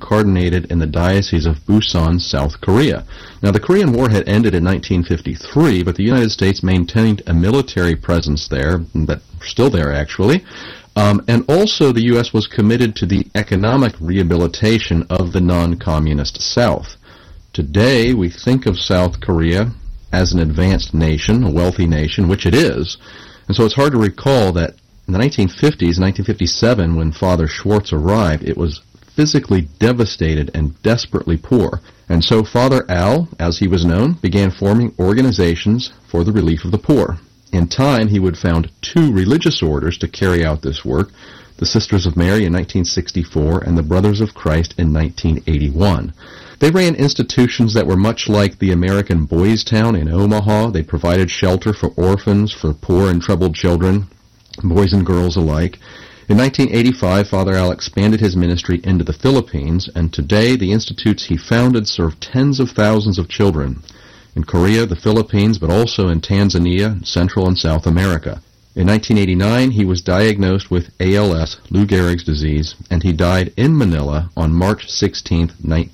cardinated in the Diocese of Busan, South Korea. Now, the Korean War had ended in 1953, but the United States maintained a military presence there, but still there actually, and also the U.S. was committed to the economic rehabilitation of the non-communist South. Today, we think of South Korea as an advanced nation, a wealthy nation, which it is, and so it's hard to recall that in the 1950s, 1957, when Father Schwartz arrived, it was physically devastated and desperately poor. And so Father Al, as he was known, began forming organizations for the relief of the poor. In time, he would found 2 religious orders to carry out this work, the Sisters of Mary in 1964 and the Brothers of Christ in 1981. They ran institutions that were much like the American Boys Town in Omaha. They provided shelter for orphans, for poor and troubled children, boys and girls alike. In 1985, Father Al expanded his ministry into the Philippines, and today the institutes he founded serve tens of thousands of children in Korea, the Philippines, but also in Tanzania, Central and South America. In 1989, he was diagnosed with ALS, Lou Gehrig's disease, and he died in Manila on March 16,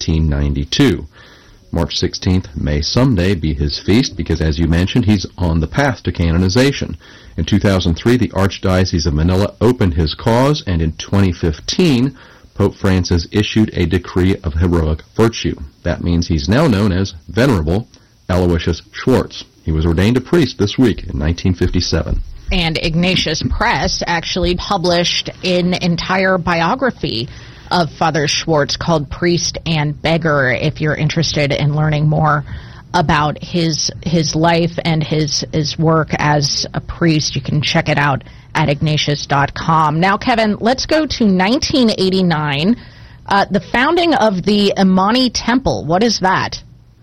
1992. March 16th may someday be his feast because, as you mentioned, he's on the path to canonization. In 2003, the Archdiocese of Manila opened his cause, and in 2015, Pope Francis issued a decree of heroic virtue. That means he's now known as Venerable Aloysius Schwartz. He was ordained a priest this week in 1957. And Ignatius Press actually published an entire biography of Father Schwartz called Priest and Beggar, if you're interested in learning more about his life and his work as a priest. You can check it out at Ignatius.com. Now, Kevin, let's go to 1989, the founding of the Imani Temple. What is that?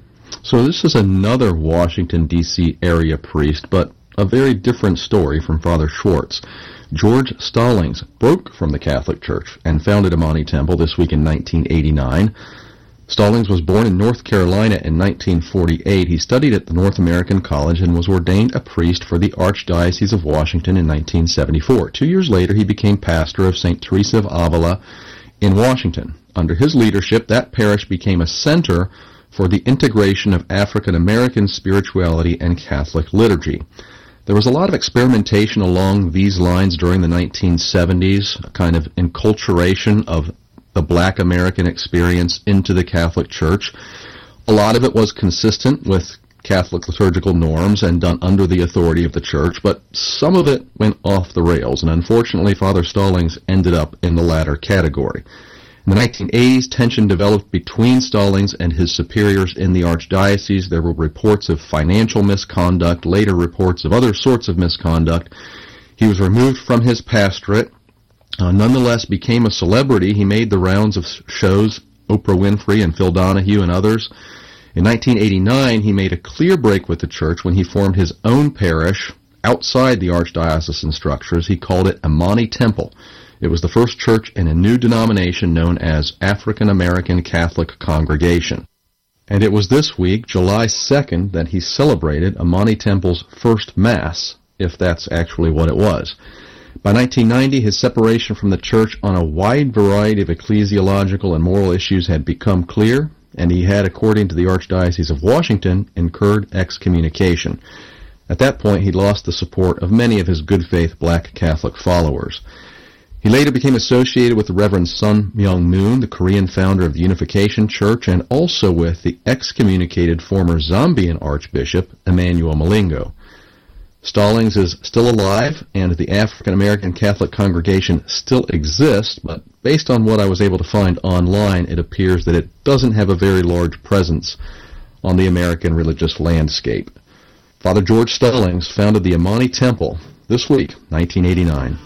So this is another Washington, D.C. area priest, but a very different story from Father Schwartz. George Stallings broke from the Catholic Church and founded Imani Temple this week in 1989. Stallings was born in North Carolina in 1948. He studied at the North American College and was ordained a priest for the Archdiocese of Washington in 1974. 2 years later, he became pastor of St. Teresa of Avila in Washington. Under his leadership, that parish became a center for the integration of African American spirituality and Catholic liturgy. There was a lot of experimentation along these lines during the 1970s, a kind of enculturation of the Black American experience into the Catholic Church. A lot of it was consistent with Catholic liturgical norms and done under the authority of the Church, but some of it went off the rails, and unfortunately Father Stallings ended up in the latter category. In the 1980s, tension developed between Stallings and his superiors in the Archdiocese. There were reports of financial misconduct, later reports of other sorts of misconduct. He was removed from his pastorate, nonetheless became a celebrity. He made the rounds of shows, Oprah Winfrey and Phil Donahue and others. In 1989, he made a clear break with the Church when he formed his own parish outside the archdiocesan structures. He called it Imani Temple. It was the first church in a new denomination known as African American Catholic Congregation. And it was this week, July 2nd, that he celebrated Imani Temple's first Mass, if that's actually what it was. By 1990, his separation from the Church on a wide variety of ecclesiological and moral issues had become clear, and he had, according to the Archdiocese of Washington, incurred excommunication. At that point, he lost the support of many of his good faith Black Catholic followers. He later became associated with the Reverend Sun Myung Moon, the Korean founder of the Unification Church, and also with the excommunicated former Zambian Archbishop, Emmanuel Malingo. Stallings is still alive, and the African American Catholic Congregation still exists, but based on what I was able to find online, it appears that it doesn't have a very large presence on the American religious landscape. Father George Stallings founded the Imani Temple this week, 1989.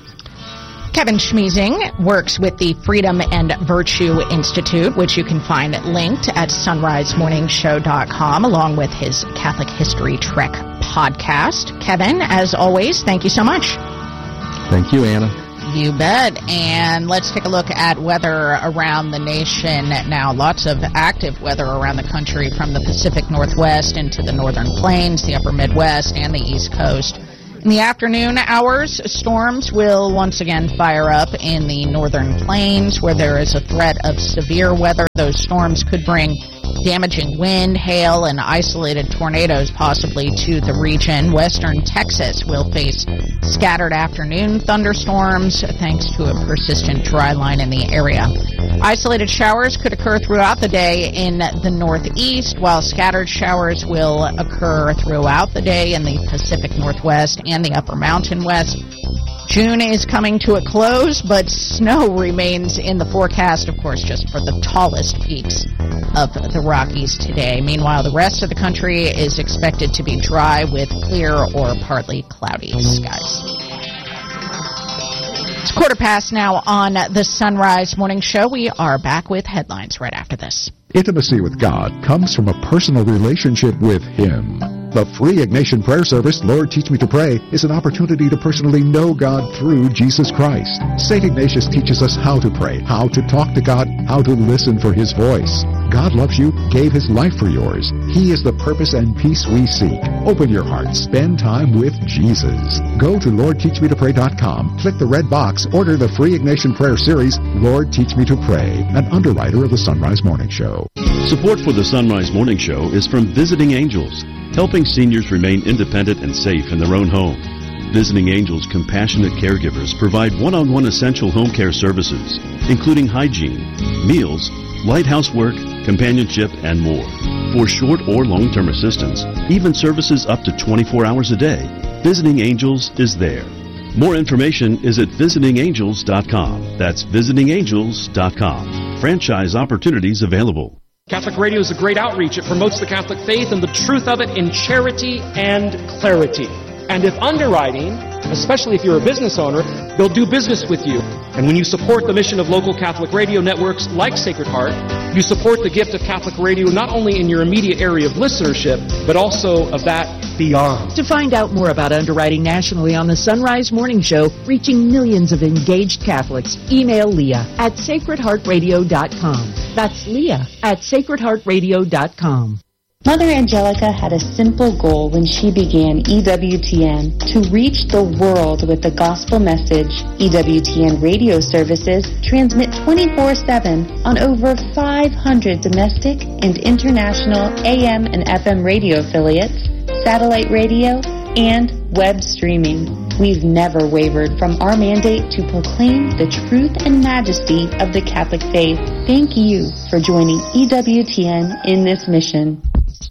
Kevin Schmeezing works with the Freedom and Virtue Institute, which you can find linked at sunrisemorningshow.com, along with his Catholic History Trek podcast. Kevin, as always, thank you so much. Thank you, Anna. You bet. And let's take a look at weather around the nation now. Lots of active weather around the country, from the Pacific Northwest into the Northern Plains, the Upper Midwest, and the East Coast. In the afternoon hours, storms will once again fire up in the northern plains where there is a threat of severe weather. Those storms could bring damaging wind, hail, and isolated tornadoes possibly to the region. Western Texas will face scattered afternoon thunderstorms thanks to a persistent dry line in the area. Isolated showers could occur throughout the day in the northeast, while scattered showers will occur throughout the day in the Pacific Northwest and the Upper Mountain West. June is coming to a close, but snow remains in the forecast, of course, just for the tallest peaks of the Rockies today. Meanwhile, the rest of the country is expected to be dry with clear or partly cloudy skies. It's 1:15 now on the Sunrise Morning Show. We are back with headlines right after this. Intimacy with God comes from a personal relationship with Him. The free Ignatian prayer service, Lord Teach Me to Pray, is an opportunity to personally know God through Jesus Christ. St. Ignatius teaches us how to pray, how to talk to God, how to listen for His voice. God loves you, gave His life for yours. He is the purpose and peace we seek. Open your heart. Spend time with Jesus. Go to LordTeachMeToPray.com. Click the red box. Order the free Ignatian prayer series, Lord Teach Me to Pray, an underwriter of the Sunrise Morning Show. Support for the Sunrise Morning Show is from Visiting Angels, helping seniors remain independent and safe in their own home. Visiting Angels compassionate caregivers provide one-on-one essential home care services, including hygiene, meals, light housework, companionship, and more. For short or long-term assistance, even services up to 24 hours a day, Visiting Angels is there. More information is at visitingangels.com. That's visitingangels.com. Franchise opportunities available. Catholic Radio is a great outreach. It promotes the Catholic faith and the truth of it in charity and clarity. And if underwriting, especially if you're a business owner, they'll do business with you. And when you support the mission of local Catholic radio networks like Sacred Heart, you support the gift of Catholic radio not only in your immediate area of listenership, but also of that beyond. To find out more about underwriting nationally on the Sunrise Morning Show, reaching millions of engaged Catholics, email Leah at sacredheartradio.com. That's Leah at sacredheartradio.com. Mother Angelica had a simple goal when she began EWTN, to reach the world with the gospel message. EWTN radio services transmit 24/7 on over 500 domestic and international AM and FM radio affiliates, satellite radio, and web streaming. We've never wavered from our mandate to proclaim the truth and majesty of the Catholic faith. Thank you for joining EWTN in this mission.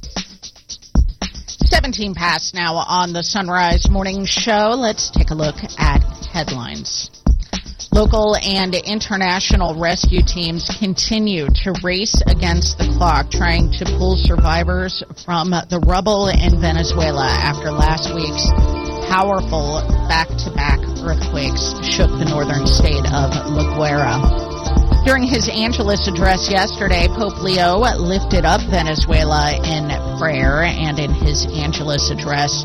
17 past now on the Sunrise Morning Show. Let's take a look at headlines. Local and international rescue teams continue to race against the clock, trying to pull survivors from the rubble in Venezuela after last week's powerful back-to-back earthquakes shook the northern state of La Guaira. During his Angelus address yesterday, Pope Leo lifted up Venezuela in prayer, and in his Angelus address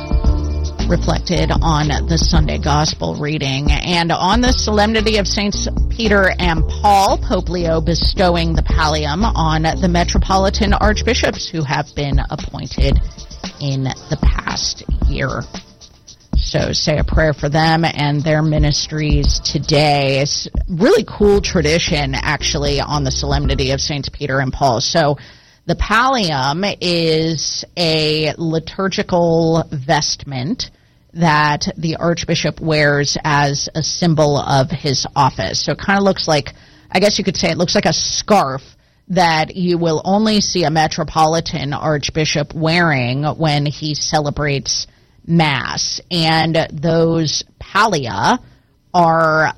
reflected on the Sunday Gospel reading. And on the solemnity of Saints Peter and Paul, Pope Leo bestowing the pallium on the metropolitan archbishops who have been appointed in the past year. So say a prayer for them and their ministries today. It's a really cool tradition, actually, on the solemnity of Saints Peter and Paul. So the pallium is a liturgical vestment that the archbishop wears as a symbol of his office. So it kind of looks like, I guess you could say it looks like a scarf that you will only see a metropolitan archbishop wearing when he celebrates Mass. And those pallia are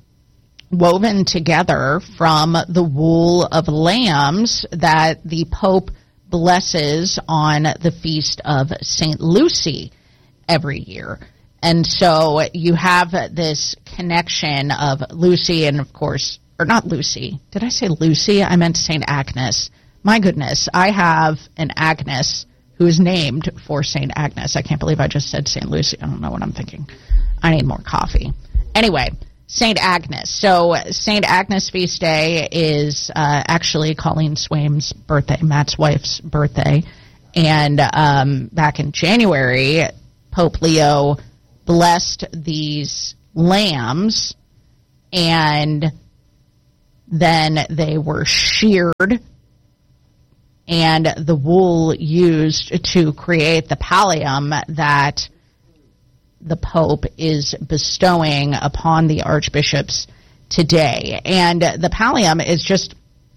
woven together from the wool of lambs that the Pope blesses on the feast of St. Lucy every year. And so you have this connection of Lucy and, of course, or not Lucy. Did I say Lucy? I meant St. Agnes. My goodness, I have an Agnes who is named for St. Agnes. I can't believe I just said St. Lucy. I don't know what I'm thinking. I need more coffee. Anyway, St. Agnes. So St. Agnes Feast Day is actually Colleen Swaim's birthday, Matt's wife's birthday. And back in January, Pope Leo blessed these lambs, and then they were sheared, and the wool used to create the pallium that the Pope is bestowing upon the archbishops today. And the pallium is just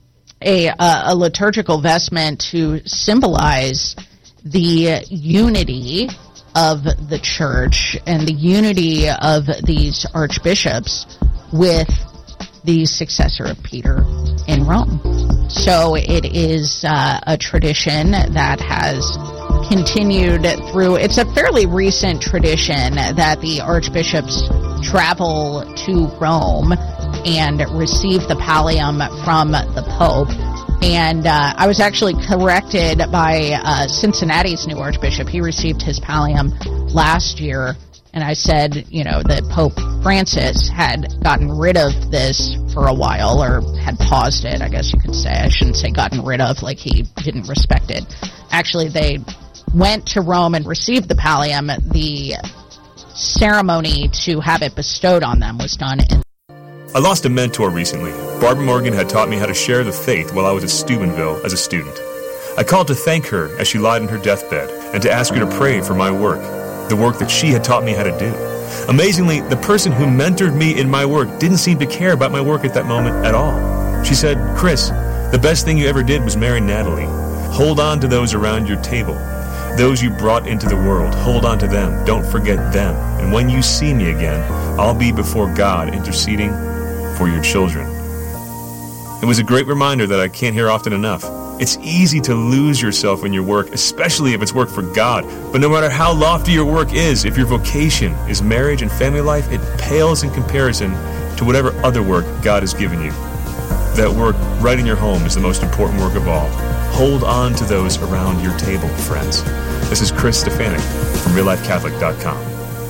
a liturgical vestment to symbolize the unity of the church and the unity of these archbishops with the successor of Peter in Rome. So it is a tradition that has continued through. It's a fairly recent tradition that the archbishops travel to Rome and receive the pallium from the Pope. And I was actually corrected by Cincinnati's new archbishop. He received his pallium last year, and I said, that Pope Francis had gotten rid of this for a while, or had paused it, I guess you could say. I shouldn't say gotten rid of, like he didn't respect it. Actually, they went to Rome and received the pallium. The ceremony to have it bestowed on them was done in... I lost a mentor recently. Barbara Morgan had taught me how to share the faith while I was at Steubenville as a student. I called to thank her as she lied in her deathbed and to ask her to pray for my work, the work that she had taught me how to do. Amazingly, the person who mentored me in my work didn't seem to care about my work at that moment at all. She said, "Chris, the best thing you ever did was marry Natalie. Hold on to those around your table. Those you brought into the world, hold on to them. Don't forget them. And when you see me again, I'll be before God interceding for your children." It was a great reminder that I can't hear often enough. It's easy to lose yourself in your work, especially if it's work for God. But no matter how lofty your work is, if your vocation is marriage and family life, it pales in comparison to whatever other work God has given you. That work right in your home is the most important work of all. Hold on to those around your table, friends. This is Chris Stefanik from RealLifeCatholic.com.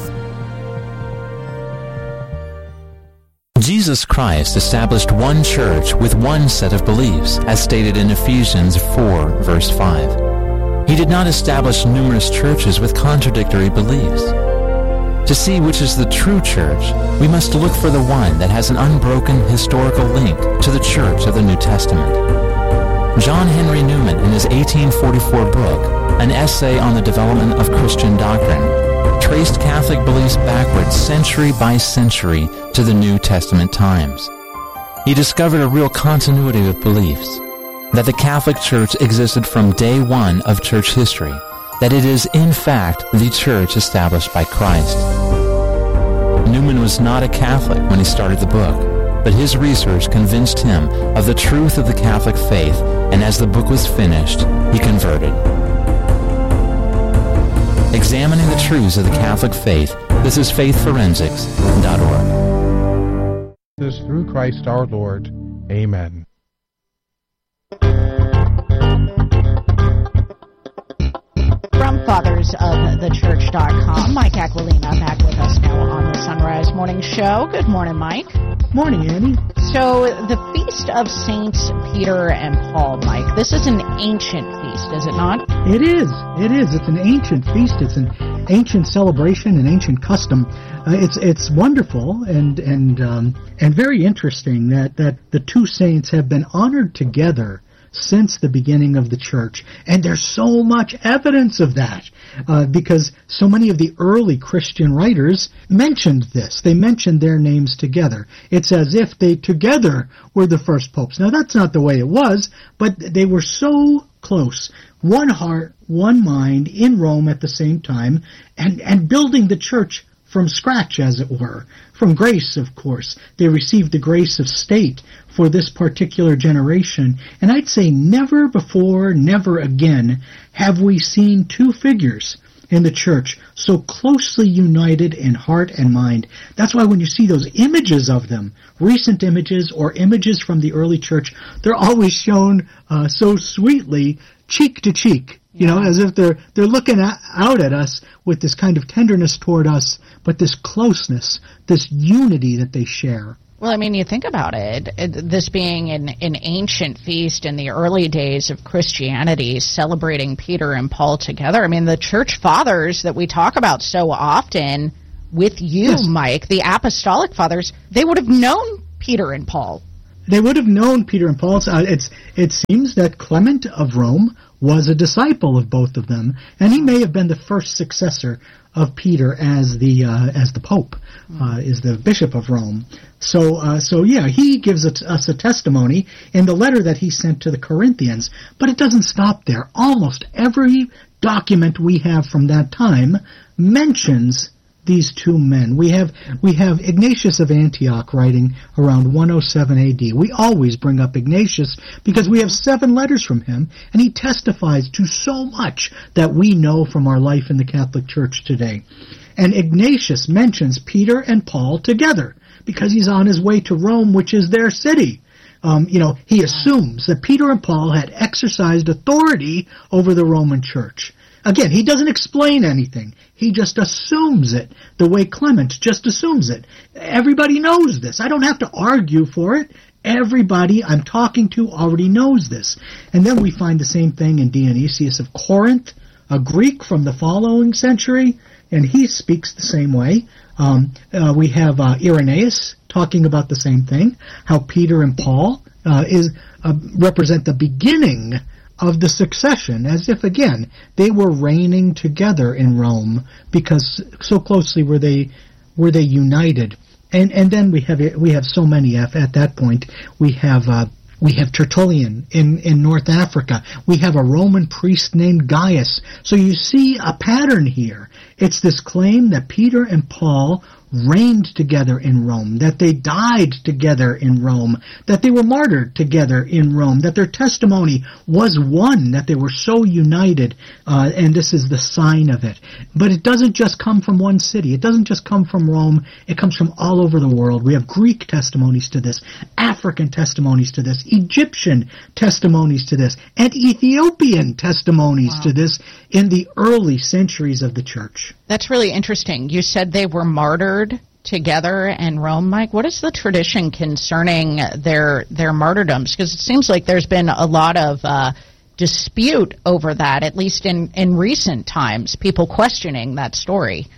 Jesus Christ established one church with one set of beliefs, as stated in Ephesians 4, verse 5. He did not establish numerous churches with contradictory beliefs. To see which is the true church, we must look for the one that has an unbroken historical link to the church of the New Testament. John Henry Newman, in his 1844 book, An Essay on the Development of Christian Doctrine, traced Catholic beliefs backwards century by century to the New Testament times. He discovered a real continuity of beliefs, that the Catholic Church existed from day one of church history, that it is in fact the church established by Christ. Newman was not a Catholic when he started the book, but his research convinced him of the truth of the Catholic faith, and as the book was finished, he converted. Examining the truths of the Catholic faith, this is faithforensics.org. This through Christ our Lord. Amen. From FathersOfTheChurch.com, Mike Aquilina back with us now on the Sunrise Morning Show. Good morning, Mike. Morning, Annie. So, the Feast of Saints Peter and Paul, Mike, this is an ancient feast, is it not? It is. It is. It's an ancient feast. It's an ancient celebration, an ancient custom. It's wonderful and very interesting that the two saints have been honored together since the beginning of the church. And there's so much evidence of that because so many of the early Christian writers mentioned this. They mentioned their names together. It's as if they together were the first popes. Now, that's not the way it was, but they were so close. One heart, one mind in Rome at the same time, and building the church from scratch, as it were. From grace, of course. They received the grace of state for this particular generation. And I'd say never before, never again have we seen two figures in the church so closely united in heart and mind. That's why when you see those images of them, recent images or images from the early church, they're always shown so sweetly, cheek to cheek. You know, as if they're looking out at us with this kind of tenderness toward us, but this closeness, this unity that they share. Well, I mean, you think about it, this being an ancient feast in the early days of Christianity, celebrating Peter and Paul together. I mean, the church fathers that we talk about so often with you, Yes. Mike, the apostolic fathers, they would have known Peter and Paul. They would have known Peter and Paul. It seems that Clement of Rome was a disciple of both of them, and he may have been the first successor of Peter as the Pope, is the Bishop of Rome. So yeah, he gives us a testimony in the letter that he sent to the Corinthians. But it doesn't stop there. Almost every document we have from that time mentions these two men. We have Ignatius of Antioch writing around 107 AD. We always bring up Ignatius because we have 7 letters from him, and he testifies to so much that we know from our life in the Catholic Church today. And Ignatius mentions Peter and Paul together because he's on his way to Rome, which is their city. He assumes that Peter and Paul had exercised authority over the Roman Church. Again, he doesn't explain anything. He just assumes it, the way Clement just assumes it. Everybody knows this. I don't have to argue for it. Everybody I'm talking to already knows this. And then we find the same thing in Dionysius of Corinth, a Greek from the following century, and he speaks the same way. We have Irenaeus talking about the same thing, how Peter and Paul represent the beginning of the succession, as if, again, they were reigning together in Rome because so closely were they united. And then we have so many at that point. We have Tertullian in North Africa. We have a Roman priest named Gaius. So you see a pattern here. It's this claim that Peter and Paul reigned together in Rome, that they died together in Rome, that they were martyred together in Rome, that their testimony was one, that they were so united, and this is the sign of it. But it doesn't just come from one city. It doesn't just come from Rome. It comes from all over the world. We have Greek testimonies to this, African testimonies to this, Egyptian testimonies to this, and Ethiopian testimonies to this in the early centuries of the Church. That's really interesting. You said they were martyred together in Rome, Mike. What is the tradition concerning their martyrdoms? Because it seems like there's been a lot of dispute over that, at least in recent times, people questioning that story.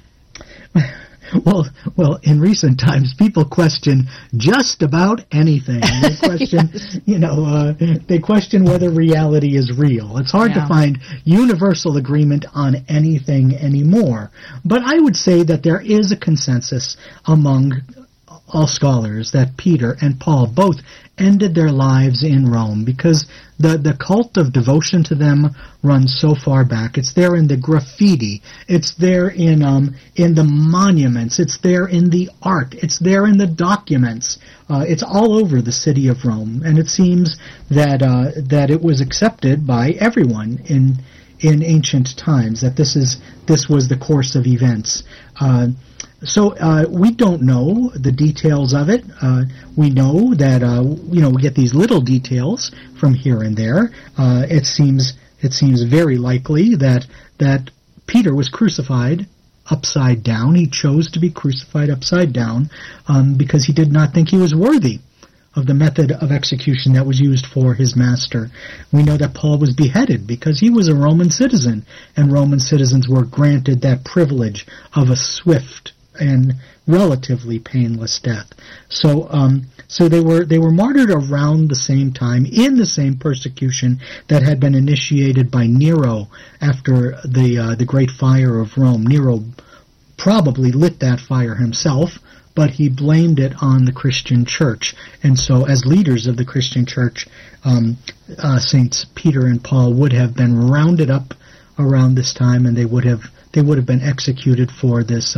Well, in recent times, people question just about anything. They question, they question whether reality is real. It's hard to find universal agreement on anything anymore. But I would say that there is a consensus among all scholars that Peter and Paul both ended their lives in Rome because the cult of devotion to them runs so far back. It's there in the graffiti. It's there in the monuments. It's there in the art. It's there in the documents. It's all over the city of Rome, and it seems that it was accepted by everyone in ancient times that this was the course of events. So we don't know the details of it. We know that we get these little details from here and there. It seems very likely that Peter was crucified upside down. He chose to be crucified upside down because he did not think he was worthy of the method of execution that was used for his master. We know that Paul was beheaded because he was a Roman citizen, and Roman citizens were granted that privilege of a swift and relatively painless death. So they were martyred around the same time in the same persecution that had been initiated by Nero after the Great Fire of Rome. Nero probably lit that fire himself, but he blamed it on the Christian Church. And so as leaders of the Christian Church, Saints Peter and Paul would have been rounded up around this time, and they would have been executed for this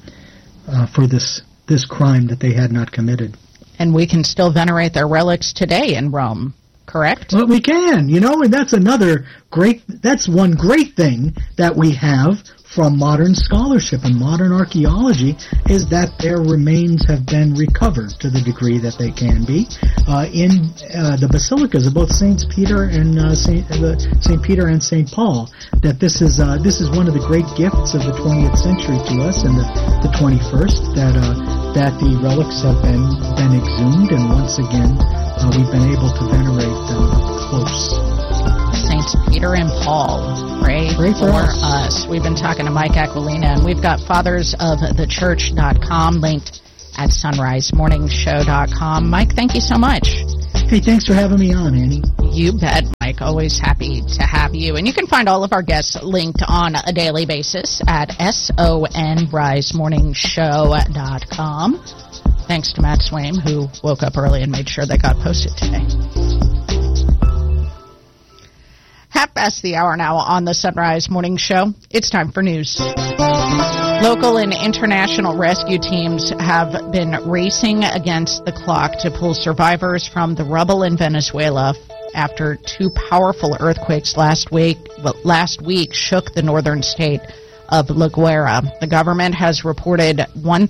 crime that they had not committed. And we can still venerate their relics today in Rome, correct? Well, we can, and that's one great thing that we have from modern scholarship and modern archaeology is that their remains have been recovered to the degree that they can be in the basilicas of both Saint Peter and Saint Peter and Saint Paul. That this is one of the great gifts of the 20th century to us and the 21st. That the relics have been exhumed, and once again we've been able to venerate them close. Saints Peter and Paul. Pray for us. We've been talking to Mike Aquilina, and we've got fathersofthechurch.com linked at sunrisemorningshow.com. Mike, thank you so much. Hey, thanks for having me on, Annie. You bet, Mike. Always happy to have you. And you can find all of our guests linked on a daily basis at sonrisemorningshow.com. Thanks to Matt Swaim, who woke up early and made sure they got posted today. 5:30 now on the Sunrise Morning Show. It's time for news. Local and international rescue teams have been racing against the clock to pull survivors from the rubble in Venezuela after two powerful earthquakes last week shook the northern state of La Guaira. The government has reported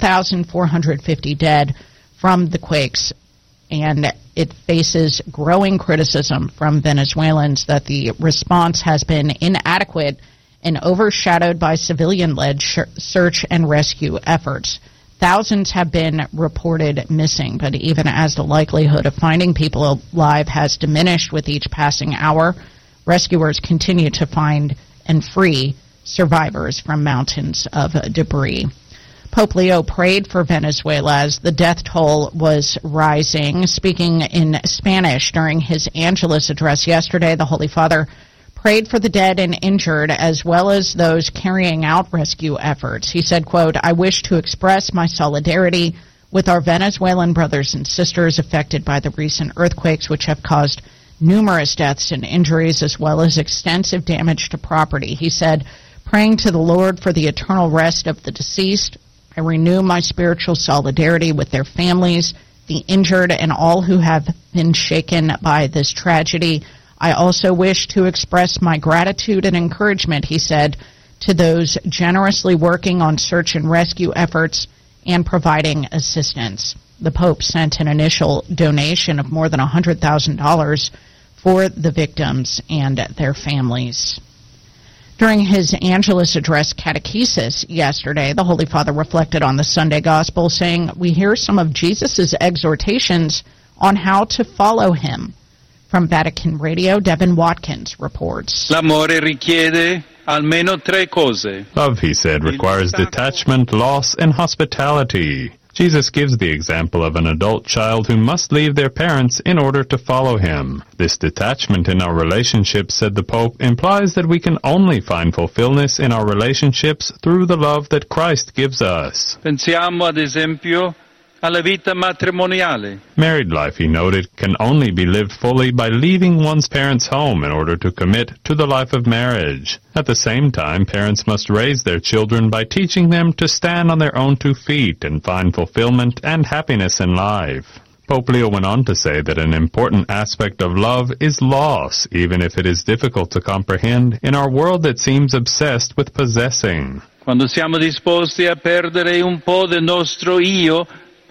1,450 dead from the quakes, and it faces growing criticism from Venezuelans that the response has been inadequate and overshadowed by civilian-led search and rescue efforts. Thousands have been reported missing, but even as the likelihood of finding people alive has diminished with each passing hour, rescuers continue to find and free survivors from mountains of debris. Pope Leo prayed for Venezuela as the death toll was rising. Speaking in Spanish during his Angelus address yesterday, the Holy Father prayed for the dead and injured as well as those carrying out rescue efforts. He said, quote, "I wish to express my solidarity with our Venezuelan brothers and sisters affected by the recent earthquakes, which have caused numerous deaths and injuries as well as extensive damage to property." He said, "Praying to the Lord for the eternal rest of the deceased, I renew my spiritual solidarity with their families, the injured, and all who have been shaken by this tragedy. I also wish to express my gratitude and encouragement," he said, "to those generously working on search and rescue efforts and providing assistance." The Pope sent an initial donation of more than $100,000 for the victims and their families. During his Angelus address catechesis yesterday, the Holy Father reflected on the Sunday Gospel, saying, "We hear some of Jesus' exhortations on how to follow him." From Vatican Radio, Devin Watkins reports. L'amore richiede almeno tre cose. Love, he said, requires detachment, loss, and hospitality. Jesus gives the example of an adult child who must leave their parents in order to follow him. This detachment in our relationships, said the Pope, implies that we can only find fulfillment in our relationships through the love that Christ gives us. Pensiamo, ad esempio, alla vita matrimoniale. Married life, he noted, can only be lived fully by leaving one's parents' home in order to commit to the life of marriage. At the same time, parents must raise their children by teaching them to stand on their own 2 feet and find fulfillment and happiness in life. Pope Leo went on to say that an important aspect of love is loss, even if it is difficult to comprehend in our world that seems obsessed with possessing. Quando siamo disposti a perdere un po' del nostro io,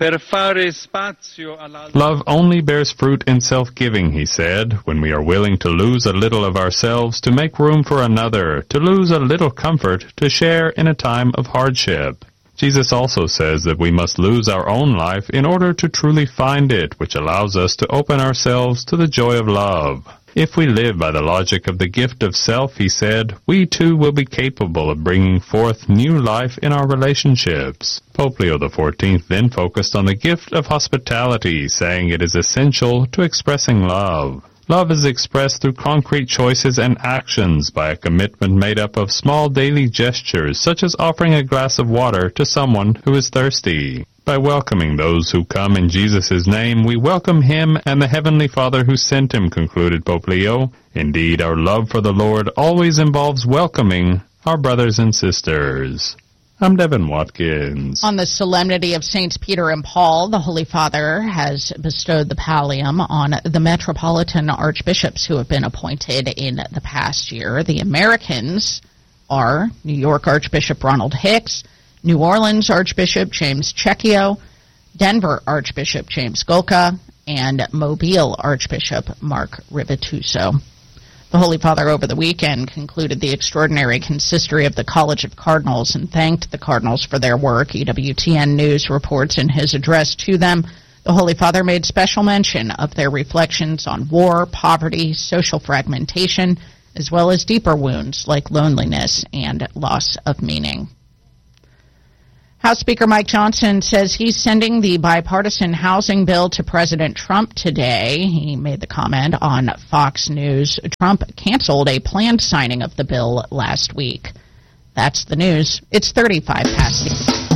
love only bears fruit in self-giving, he said, when we are willing to lose a little of ourselves to make room for another, to lose a little comfort to share in a time of hardship. Jesus also says that we must lose our own life in order to truly find it, which allows us to open ourselves to the joy of love. If we live by the logic of the gift of self, he said, we too will be capable of bringing forth new life in our relationships. Pope Leo XIV then focused on the gift of hospitality, saying it is essential to expressing love. Love is expressed through concrete choices and actions by a commitment made up of small daily gestures, such as offering a glass of water to someone who is thirsty. By welcoming those who come in Jesus' name, we welcome him and the Heavenly Father who sent him, concluded Pope Leo. Indeed, our love for the Lord always involves welcoming our brothers and sisters. I'm Devin Watkins. On the solemnity of Saints Peter and Paul, the Holy Father has bestowed the pallium on the metropolitan archbishops who have been appointed in the past year. The Americans are New York Archbishop Ronald Hicks, New Orleans Archbishop James Checchio, Denver Archbishop James Golka, and Mobile Archbishop Mark Rivituso. The Holy Father over the weekend concluded the extraordinary consistory of the College of Cardinals and thanked the Cardinals for their work. EWTN News reports in his address to them, the Holy Father made special mention of their reflections on war, poverty, social fragmentation, as well as deeper wounds like loneliness and loss of meaning. House Speaker Mike Johnson says he's sending the bipartisan housing bill to President Trump today. He made the comment on Fox News. Trump canceled a planned signing of the bill last week. That's the news. It's 35 past.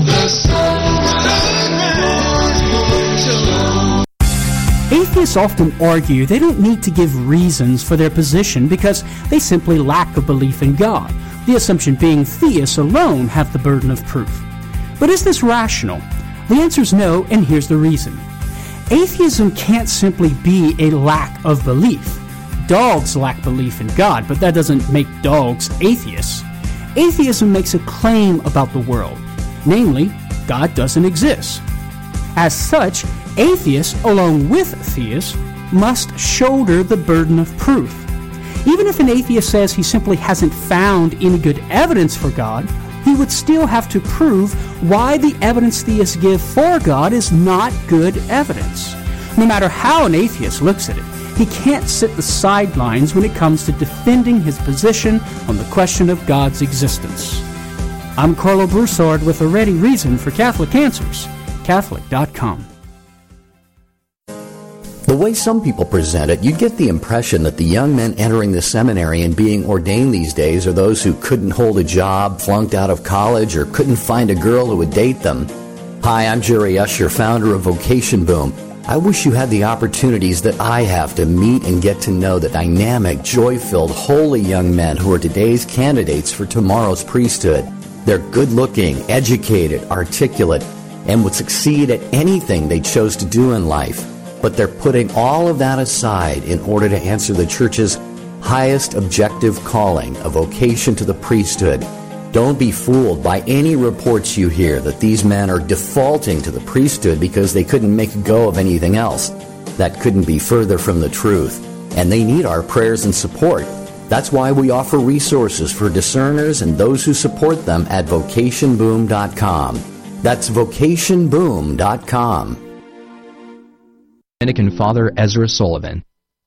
Atheists often argue they don't need to give reasons for their position because they simply lack a belief in God, the assumption being theists alone have the burden of proof. But is this rational? The answer is no, and here's the reason. Atheism can't simply be a lack of belief. Dogs lack belief in God, but that doesn't make dogs atheists. Atheism makes a claim about the world, namely, God doesn't exist. As such, atheists, along with theists, must shoulder the burden of proof. Even if an atheist says he simply hasn't found any good evidence for God, he would still have to prove why the evidence theists give for God is not good evidence. No matter how an atheist looks at it, he can't sit the sidelines when it comes to defending his position on the question of God's existence. I'm Carlo Broussard with a ready reason for Catholic Answers, Catholic.com. The way some people present it, you get the impression that the young men entering the seminary and being ordained these days are those who couldn't hold a job, flunked out of college, or couldn't find a girl who would date them. Hi, I'm Jerry Usher, founder of Vocation Boom. I wish you had the opportunities that I have to meet and get to know the dynamic, joy-filled, holy young men who are today's candidates for tomorrow's priesthood. They're good-looking, educated, articulate, and would succeed at anything they chose to do in life. But they're putting all of that aside in order to answer the Church's highest objective calling, a vocation to the priesthood. Don't be fooled by any reports you hear that these men are defaulting to the priesthood because they couldn't make a go of anything else. That couldn't be further from the truth. And they need our prayers and support. That's why we offer resources for discerners and those who support them at vocationboom.com. That's vocationboom.com. Dominican Father Ezra Sullivan.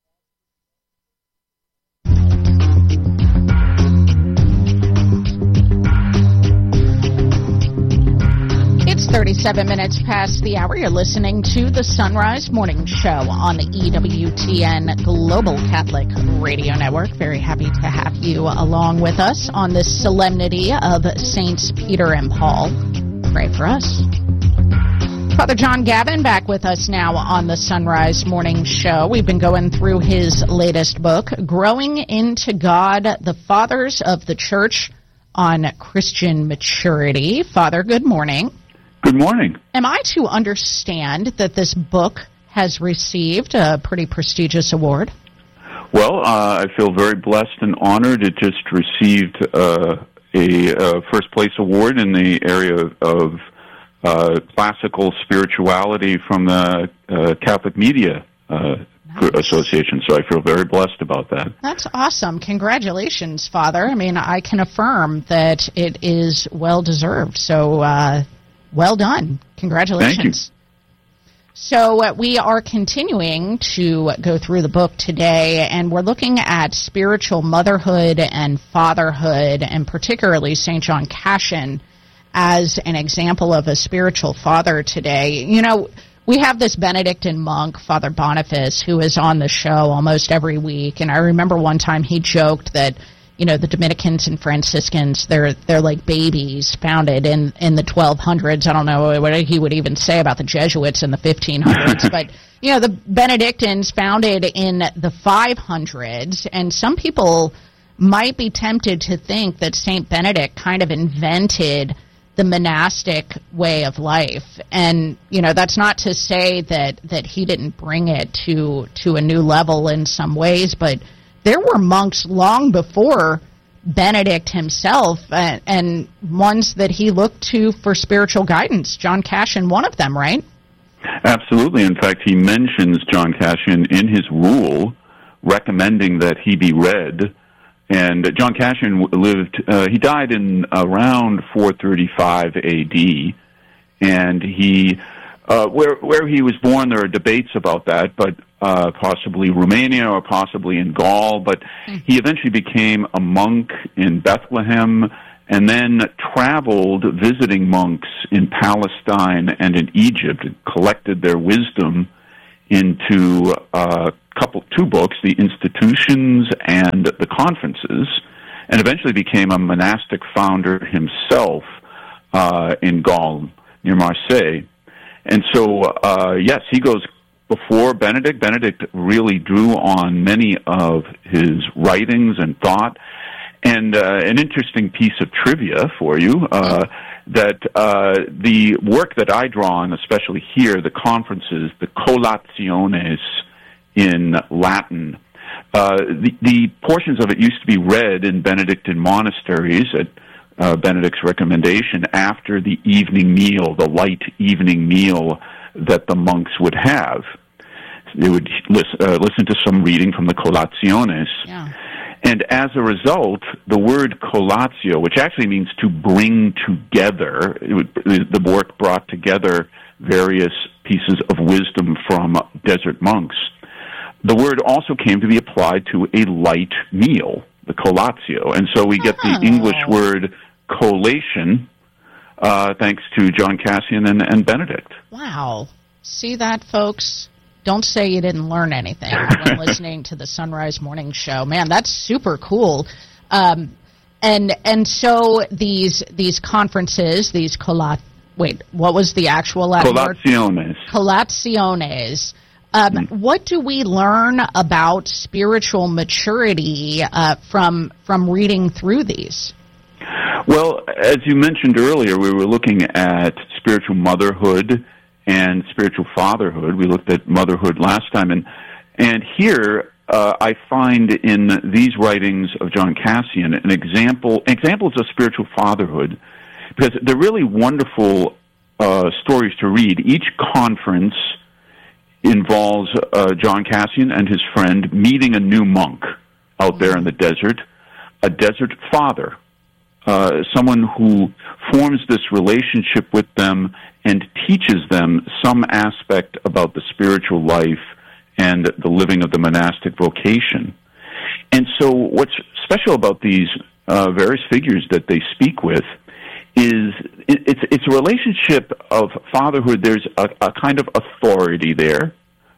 It's 37 minutes past the hour. You're listening to the Sunrise Morning Show on the EWTN Global Catholic Radio Network. Very happy to have you along with us on this solemnity of Saints Peter and Paul. Pray for us. Father John Gavin back with us now on the Sunrise Morning Show. We've been going through his latest book, Growing into God, the Fathers of the Church on Christian Maturity. Father, good morning. Good morning. Am I to understand that this book has received a pretty prestigious award? Well, I feel very blessed and honored. It just received a first-place award in the area of classical spirituality from the Catholic Media Association, so I feel very blessed about that. That's awesome. Congratulations, Father. I mean, I can affirm that it is well-deserved, so well done. Congratulations. Thank you. So we are continuing to go through the book today, and we're looking at spiritual motherhood and fatherhood, and particularly St. John Cassian as an example of a spiritual father today. You know, we have this Benedictine monk, Father Boniface, who is on the show almost every week, and I remember one time he joked that, you know, the Dominicans and Franciscans, they're like babies founded in the 1200s. I don't know what he would even say about the Jesuits in the 1500s, but, you know, the Benedictines founded in the 500s, and some people might be tempted to think that St. Benedict kind of invented the monastic way of life. And, you know, that's not to say that he didn't bring it to a new level in some ways, but there were monks long before Benedict himself, and ones that he looked to for spiritual guidance. John Cassian, one of them, right? Absolutely. In fact, he mentions John Cassian in his rule, recommending that he be read. And John Cassian he died in around 435 A.D., and he Where he was born, there are debates about that, but possibly Romania or possibly in Gaul. But he eventually became a monk in Bethlehem and then traveled visiting monks in Palestine and in Egypt and collected their wisdom into two books, The Institutions and The Conferences, and eventually became a monastic founder himself in Gaul, near Marseille. And so, yes, he goes before Benedict. Benedict really drew on many of his writings and thought. And an interesting piece of trivia for you, that the work that I draw on, especially here, the conferences, the Collationes in Latin, the portions of it used to be read in Benedictine monasteries at Benedict's recommendation after the evening meal, the light evening meal that the monks would have. They would listen to some reading from the Collationes. Yeah. And as a result, the word collatio, which actually means to bring together, the work brought together various pieces of wisdom from desert monks. The word also came to be applied to a light meal, the collatio. And so we get the English word collation, thanks to John Cassian and Benedict. Wow. See that, folks? Don't say you didn't learn anything when listening to the Sunrise Morning Show. Man, that's super cool. And so these conferences, these what was the actual Latin word? Collationes. What do we learn about spiritual maturity from reading through these? Well, as you mentioned earlier, we were looking at spiritual motherhood and spiritual fatherhood. We looked at motherhood last time, and here I find in these writings of John Cassian examples of spiritual fatherhood, because they're really wonderful stories to read. Each conference involves John Cassian and his friend meeting a new monk out there in the desert, a desert father, someone who forms this relationship with them and teaches them some aspect about the spiritual life and the living of the monastic vocation. And so what's special about these various figures that they speak with is it's a relationship of fatherhood. There's a kind of authority there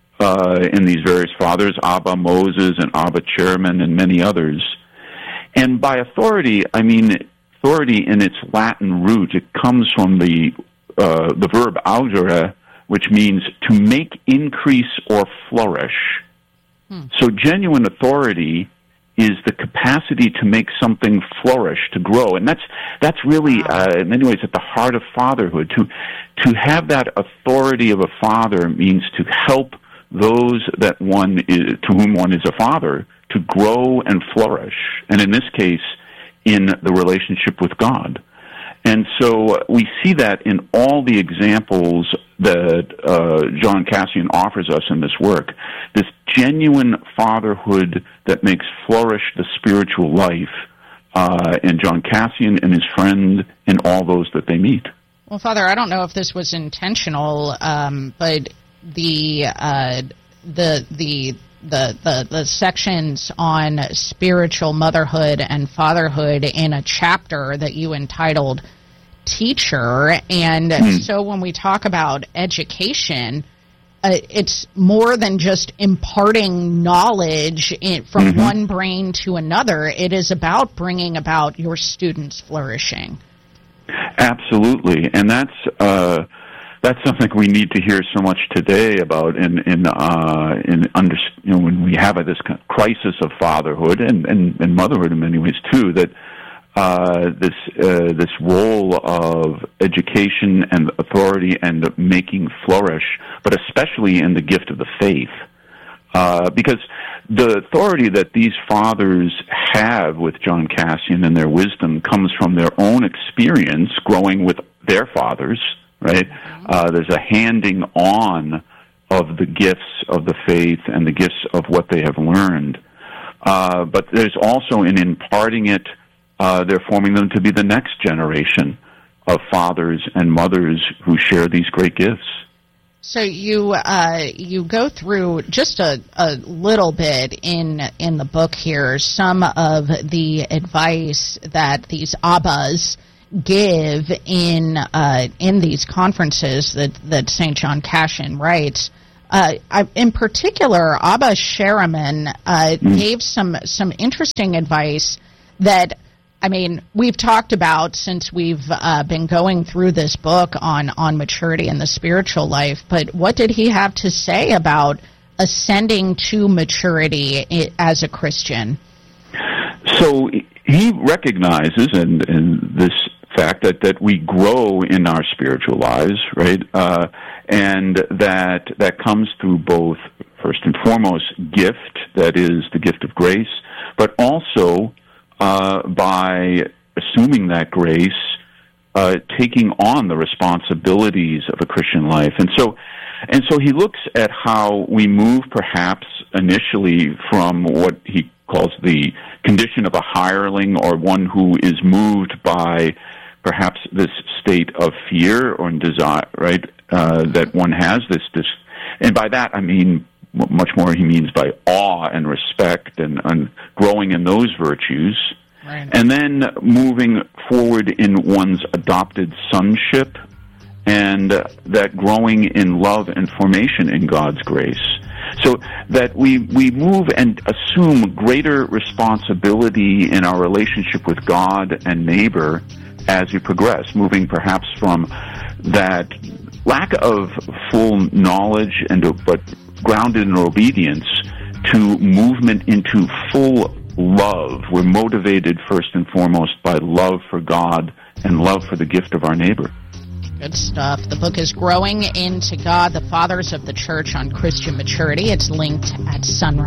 in these various fathers, Abba Moses and Abba Chairman and many others. And by authority, I mean authority in its Latin root. It comes from the verb audere, which means to make, increase, or flourish. So genuine authority is the capacity to make something flourish, to grow. And that's really, in many ways, at the heart of fatherhood. To have that authority of a father means to help those to whom one is a father to grow and flourish. And in this case, in the relationship with God. And so we see that in all the examples that John Cassian offers us in this work, this genuine fatherhood that makes flourish the spiritual life in John Cassian and his friend and all those that they meet. Well, Father, I don't know if this was intentional, but the sections on spiritual motherhood and fatherhood in a chapter that you entitled Teacher. And so when we talk about education, it's more than just imparting knowledge from one brain to another. It is about bringing about your students' flourishing. Absolutely. And that's something we need to hear so much today about when we have this kind of crisis of fatherhood and motherhood in many ways too, that this role of education and authority and making flourish, but especially in the gift of the faith, because the authority that these fathers have with John Cassian and their wisdom comes from their own experience growing with their fathers. Right? There's a handing on of the gifts of the faith and the gifts of what they have learned. But there's also in imparting it, they're forming them to be the next generation of fathers and mothers who share these great gifts. So you go through just a little bit in the book here some of the advice that these Abbas give in these conferences that St. John Cashin writes. In particular, Abba Sherriman gave some interesting advice that, I mean, we've talked about since we've been going through this book on maturity in the spiritual life. But what did he have to say about ascending to maturity as a Christian? So he recognizes in this fact that we grow in our spiritual lives, right? And that comes through both, first and foremost, gift, that is the gift of grace, but also by assuming that grace, taking on the responsibilities of a Christian life. And so he looks at how we move perhaps initially from what he calls the condition of a hireling, or one who is moved by perhaps this state of fear or desire, right, that one has this, and by that I mean much more he means by awe and respect and growing in those virtues. Right. And then moving forward in one's adopted sonship, and that growing in love and formation in God's grace. So that we move and assume greater responsibility in our relationship with God and neighbor as we progress, moving perhaps from that lack of full knowledge but grounded in obedience to movement into full love. We're motivated first and foremost by love for God and love for the gift of our neighbor. Good stuff. The book is Growing into God, the Fathers of the Church on Christian Maturity. It's linked at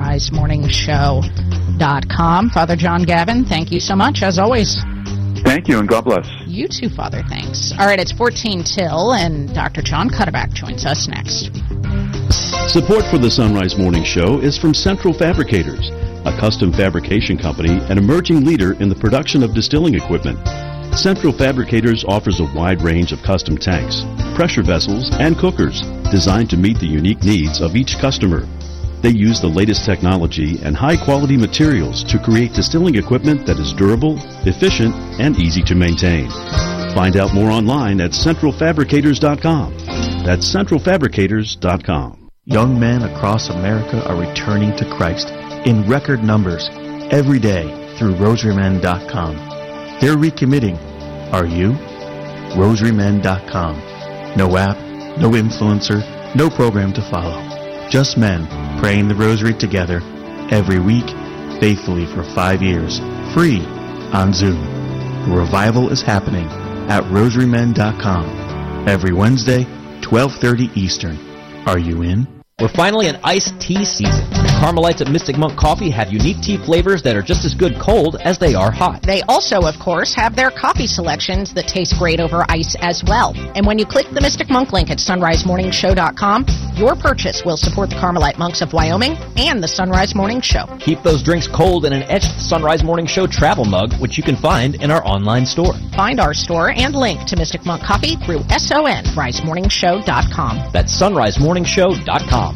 sunrisemorningshow.com. Father John Gavin, thank you so much, as always. Thank you, and God bless. You too, Father. Thanks. All right, it's 14 till, and Dr. John Cuddeback joins us next. Support for the Sunrise Morning Show is from Central Fabricators, a custom fabrication company and emerging leader in the production of distilling equipment. Central Fabricators offers a wide range of custom tanks, pressure vessels, and cookers designed to meet the unique needs of each customer. They use the latest technology and high-quality materials to create distilling equipment that is durable, efficient, and easy to maintain. Find out more online at centralfabricators.com. That's centralfabricators.com. Young men across America are returning to Christ in record numbers every day through rosarymen.com. They're recommitting. Are you? rosarymen.com. No app, no influencer, no program to follow. Just men praying the rosary together every week, faithfully for 5 years, free on Zoom. The revival is happening at rosarymen.com every Wednesday, 12:30 Eastern. Are you in? We're finally in iced tea season. The Carmelites at Mystic Monk Coffee have unique tea flavors that are just as good cold as they are hot. They also, of course, have their coffee selections that taste great over ice as well. And when you click the Mystic Monk link at sunrisemorningshow.com, your purchase will support the Carmelite Monks of Wyoming and the Sunrise Morning Show. Keep those drinks cold in an etched Sunrise Morning Show travel mug, which you can find in our online store. Find our store and link to Mystic Monk Coffee through sunrisemorningshow.com. That's sunrisemorningshow.com.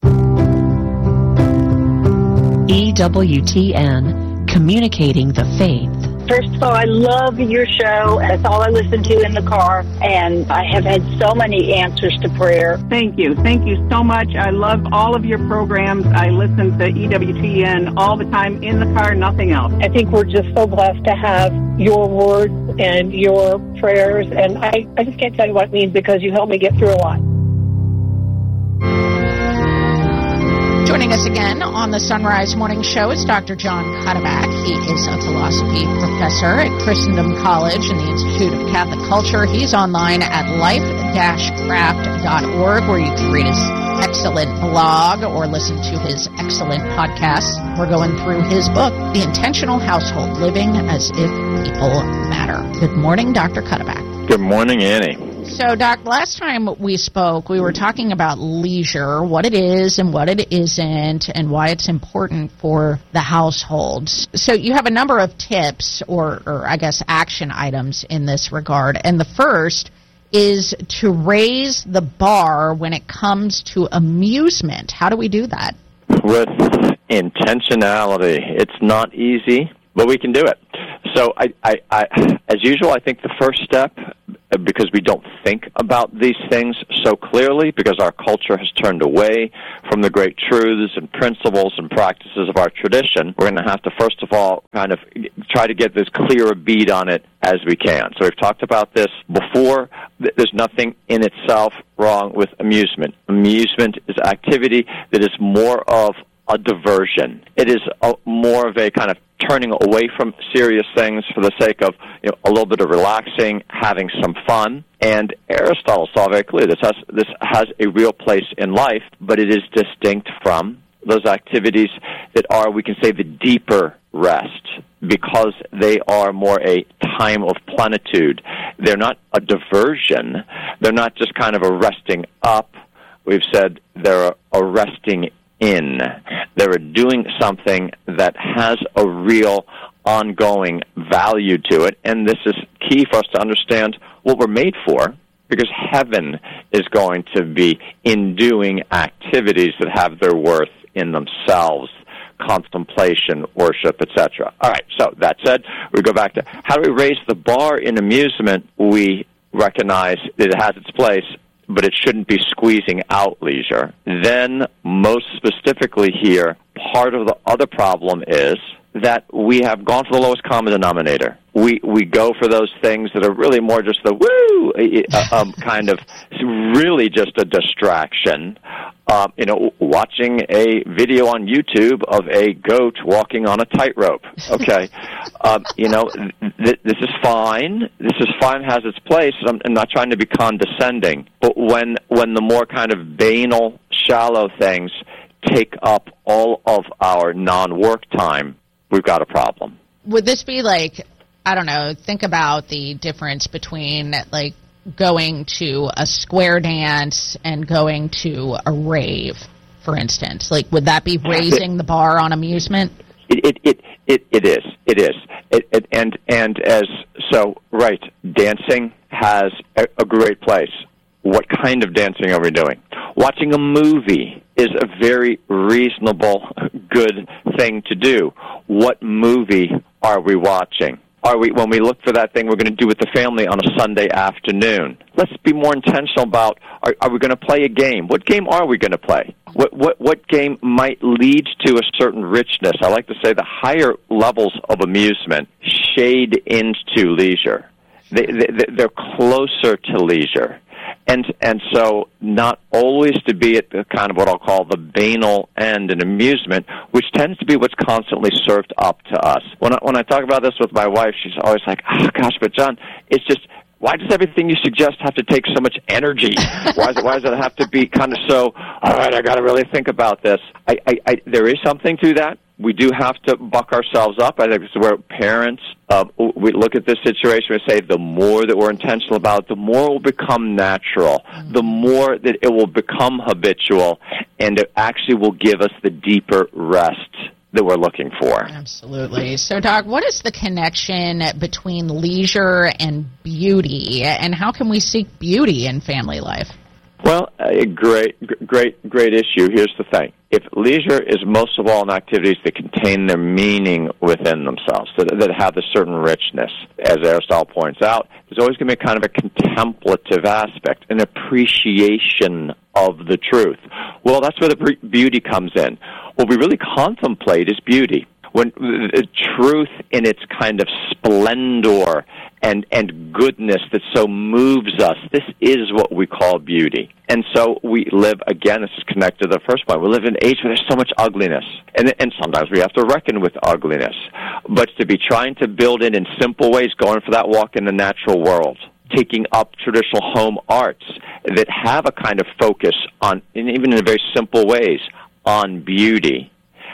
EWTN, communicating the faith. First of all, I love your show. That's all I listen to in the car, and I have had so many answers to prayer. Thank you. Thank you so much. I love all of your programs. I listen to EWTN all the time in the car, nothing else. I think we're just so blessed to have your words and your prayers, and I just can't tell you what it means because you helped me get through a lot. Joining us again on the Sunrise Morning Show is Dr. John Cuddeback. He is a philosophy professor at Christendom College and the Institute of Catholic Culture. He's online at life-craft.org, where you can read his excellent blog or listen to his excellent podcasts. We're going through his book, The Intentional Household, Living as If People Matter. Good morning, Dr. Cuddeback. Good morning, Annie. So, Doc, last time we spoke, we were talking about leisure, what it is and what it isn't, and why it's important for the households. So you have a number of tips or I guess, action items in this regard. And the first is to raise the bar when it comes to amusement. How do we do that? With intentionality. It's not easy, but we can do it. So I as usual, I think the first step, because we don't think about these things so clearly, because our culture has turned away from the great truths and principles and practices of our tradition, we're going to have to, first of all, kind of try to get as clear a bead on it as we can. So we've talked about this before. There's nothing in itself wrong with amusement. Amusement is activity that is more of a diversion. It is more of a kind of turning away from serious things for the sake of a little bit of relaxing, having some fun. And Aristotle saw very clearly this has a real place in life, but it is distinct from those activities that are, we can say, the deeper rest, because they are more a time of plenitude. They're not a diversion. They're not just kind of a resting up. We've said they're a resting in. They're doing something that has a real ongoing value to it, and this is key for us to understand what we're made for, because heaven is going to be in doing activities that have their worth in themselves: contemplation, worship, etc. All right, so that said, we go back to how do we raise the bar in amusement? We recognize that it has its place, but it shouldn't be squeezing out leisure. Then, most specifically here, part of the other problem is that we have gone for the lowest common denominator. We go for those things that are really more just the woo, kind of really just a distraction. Watching a video on YouTube of a goat walking on a tightrope. Okay, this is fine. This is fine, has its place. I'm not trying to be condescending, but when the more kind of banal, shallow things take up all of our non-work time, we've got a problem. Would this be like, I don't know, think about the difference between like going to a square dance and going to a rave, for instance? Like, would that be raising the bar on amusement? It is. And as so, right, dancing has a great place. What kind of dancing are we doing? Watching a movie is a very reasonable, good thing to do. What movie are we watching? When we look for that thing we're going to do with the family on a Sunday afternoon, let's be more intentional about, are we going to play a game? What game are we going to play? What game might lead to a certain richness? I like to say the higher levels of amusement shade into leisure. They're closer to leisure. And so not always to be at the kind of what I'll call the banal end in amusement, which tends to be what's constantly served up to us. When I talk about this with my wife, she's always like, oh, gosh, but John, it's just, why does everything you suggest have to take so much energy? Why does it have to be kind of so, all right, I got to really think about this? There is something to that. We do have to buck ourselves up. I think this is where parents, we look at this situation and say the more that we're intentional about it, the more it will become natural, the more that it will become habitual, and it actually will give us the deeper rest that we're looking for. Absolutely. So, Doc, what is the connection between leisure and beauty, and how can we seek beauty in family life? Well, a great issue. Here's the thing. If leisure is most of all in activities that contain their meaning within themselves, that have a certain richness, as Aristotle points out, there's always going to be kind of a contemplative aspect, an appreciation of the truth. Well, that's where the beauty comes in. What we really contemplate is beauty. When the truth in its kind of splendor and goodness that so moves us, this is what we call beauty. And so we live, again, this is connected to the first point, we live in an age where there's so much ugliness. And sometimes we have to reckon with ugliness. But to be trying to build in simple ways, going for that walk in the natural world, taking up traditional home arts that have a kind of focus on, and even in very simple ways, on beauty.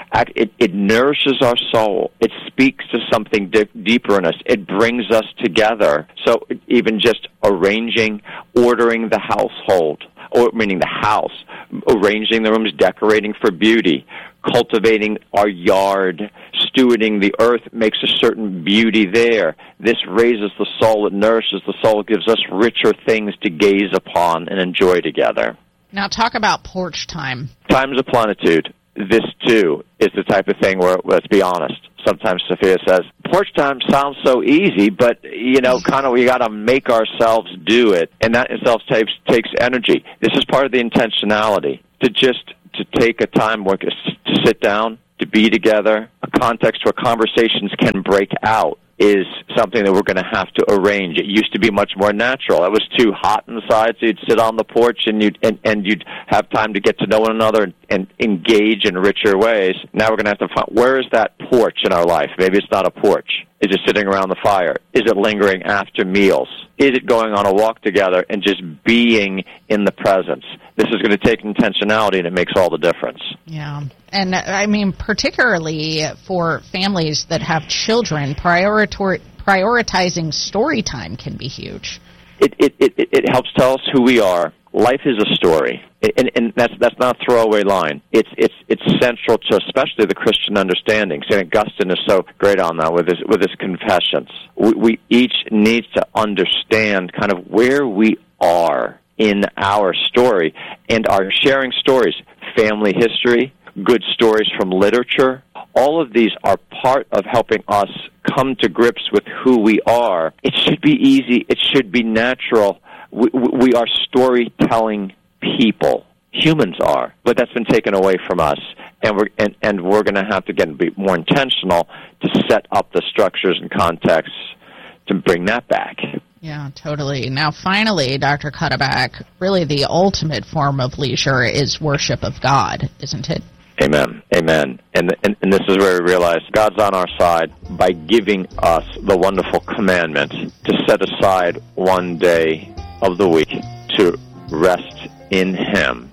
It nourishes our soul. It speaks to something deeper in us. It brings us together. So even just arranging, ordering the household, meaning the house, arranging the rooms, decorating for beauty, cultivating our yard, stewarding the earth makes a certain beauty there. This raises the soul, it nourishes the soul, it gives us richer things to gaze upon and enjoy together. Now talk about porch time. Times of plenitude. This, too, is the type of thing where, let's be honest, sometimes Sophia says, porch time sounds so easy, but, kind of we got to make ourselves do it, and that itself takes energy. This is part of the intentionality, to take a time where to sit down, to be together, a context where conversations can break out is something that we're going to have to arrange. It used to be much more natural. It was too hot inside, so you'd sit on the porch and you'd have time to get to know one another and engage in richer ways. Now we're going to have to find, where is that porch in our life? Maybe it's not a porch. Is it sitting around the fire? Is it lingering after meals? Is it going on a walk together and just being in the presence? This is going to take intentionality, and it makes all the difference. Yeah. And, I mean, particularly for families that have children, prioritizing story time can be huge. It helps tell us who we are. Life is a story, and that's not a throwaway line. It's central to especially the Christian understanding. St. Augustine is so great on that with his Confessions. We each need to understand kind of where we are in our story and are sharing stories, family history, good stories from literature. All of these are part of helping us come to grips with who we are. It should be easy. It should be natural. We are storytelling people. Humans are, but that's been taken away from us, and we're going to have to be more intentional to set up the structures and contexts to bring that back. Yeah, totally. Now, finally, Dr. Cuddeback, really the ultimate form of leisure is worship of God, isn't it? Amen. Amen. And this is where we realize God's on our side by giving us the wonderful commandment to set aside one day of the week to rest in Him.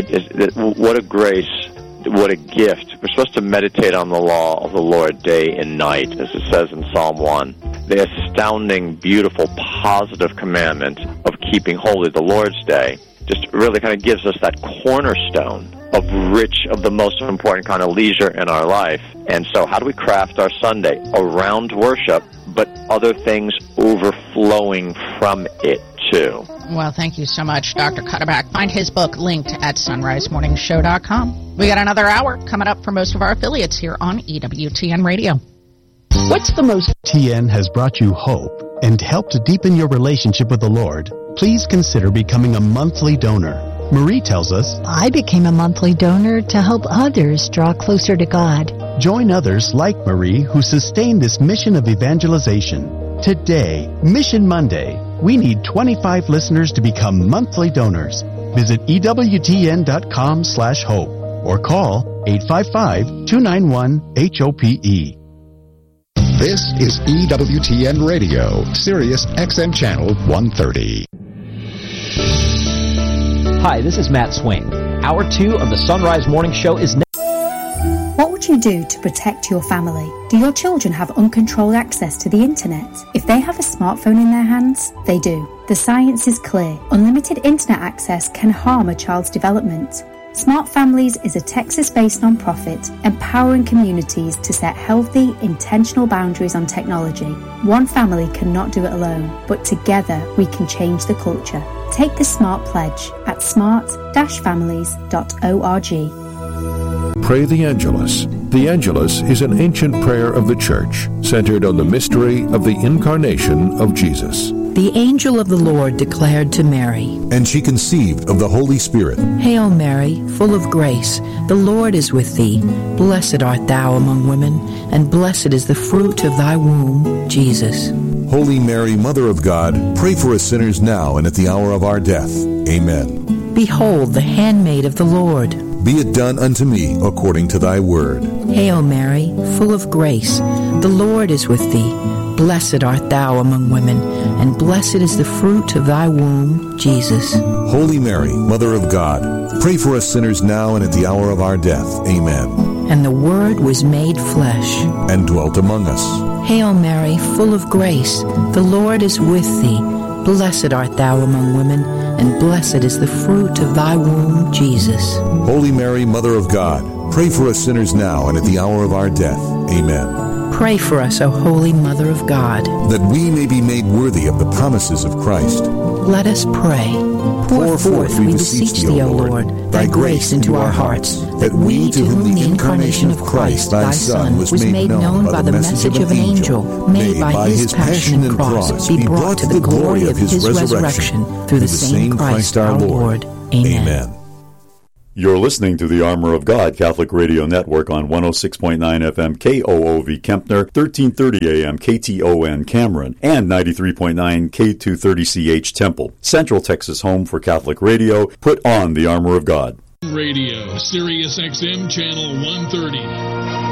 What a grace, what a gift. We're supposed to meditate on the law of the Lord day and night, as it says in Psalm 1. The astounding, beautiful, positive commandment of keeping holy the Lord's Day just really kind of gives us that cornerstone of the most important kind of leisure in our life. And so how do we craft our Sunday around worship, but other things overflowing from it too? Well, thank you so much, Dr. Cuddeback. Find his book linked at sunrisemorningshow.com. We got another hour coming up for most of our affiliates here on EWTN Radio. What's the most... TN has brought you hope and helped to deepen your relationship with the Lord. Please consider becoming a monthly donor. Marie tells us, I became a monthly donor to help others draw closer to God. Join others like Marie who sustain this mission of evangelization. Today, Mission Monday, we need 25 listeners to become monthly donors. Visit EWTN.com/hope or call 855-291-HOPE. This is EWTN Radio, Sirius XM Channel 130. Hi, this is Matt Swain. Hour 2 of the Sunrise Morning Show is next. What would you do to protect your family? Do your children have uncontrolled access to the internet? If they have a smartphone in their hands, they do. The science is clear. Unlimited internet access can harm a child's development. Smart Families is a Texas-based nonprofit empowering communities to set healthy, intentional boundaries on technology. One family cannot do it alone, but together we can change the culture. Take the SMART pledge at smart-families.org. Pray the Angelus. The Angelus is an ancient prayer of the Church, centered on the mystery of the incarnation of Jesus. The angel of the Lord declared to Mary, and she conceived of the Holy Spirit. Hail Mary, full of grace, the Lord is with thee. Blessed art thou among women, and blessed is the fruit of thy womb, Jesus. Holy Mary, Mother of God, pray for us sinners now and at the hour of our death. Amen. Behold, the handmaid of the Lord. Be it done unto me according to thy word. Hail Mary, full of grace, the Lord is with thee. Blessed art thou among women, and blessed is the fruit of thy womb, Jesus. Holy Mary, Mother of God, pray for us sinners now and at the hour of our death. Amen. And the Word was made flesh, and dwelt among us. Hail Mary, full of grace, the Lord is with thee. Blessed art thou among women, and blessed is the fruit of thy womb, Jesus. Holy Mary, Mother of God, pray for us sinners now and at the hour of our death. Amen. Pray for us, O Holy Mother of God, that we may be made worthy of the promises of Christ. Let us pray. Pour forth, we beseech thee, O Lord, thy grace into our hearts, that we, to whom the incarnation of Christ, thy Son, was made known by the message of an angel, may by his passion and cross be brought to the glory of his resurrection, through the same Christ our Lord. Amen. You're listening to the Armor of God Catholic Radio Network on 106.9 FM KOOV Kempner, 1330 AM KTON Cameron, and 93.9 K230CH Temple. Central Texas home for Catholic radio. Put on the Armor of God. Radio, Sirius XM Channel 130.